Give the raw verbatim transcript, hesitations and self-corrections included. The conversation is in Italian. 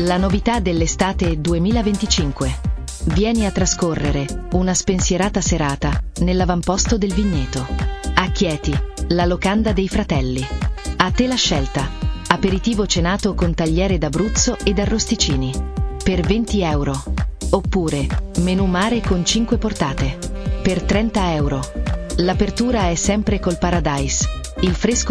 La novità dell'estate duemilaventicinque. Vieni a trascorrere una spensierata serata nell'avamposto del Vigneto. A Chieti, la locanda dei fratelli. A te la scelta. Aperitivo cenato con tagliere d'Abruzzo ed arrosticini. Per venti euro. Oppure, menù mare con cinque portate. Per trenta euro. L'apertura è sempre col Paradise. Il fresco